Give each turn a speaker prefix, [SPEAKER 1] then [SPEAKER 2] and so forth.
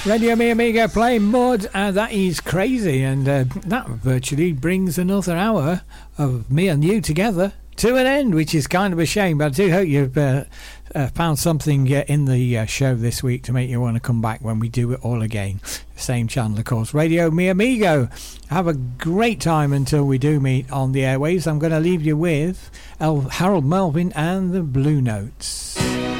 [SPEAKER 1] Radio Mi Amigo playing Mud, that is crazy, and that virtually brings another hour of me and you together to an end, which is kind of a shame, but I do hope you've found something in the show this week to make you want to come back when we do it all again. Same channel, of course, Radio Mi Amigo. Have a great time until we do meet on the airwaves. I'm going to leave you with Harold Melvin and the Blue Notes.